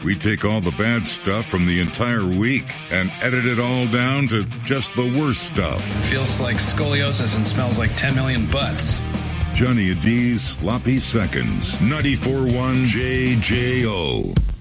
We take all the bad stuff from the entire week and edit it all down to just the worst stuff. Feels like scoliosis and smells like 10 million butts. Johnny D's Sloppy Seconds, 94.1 JJO.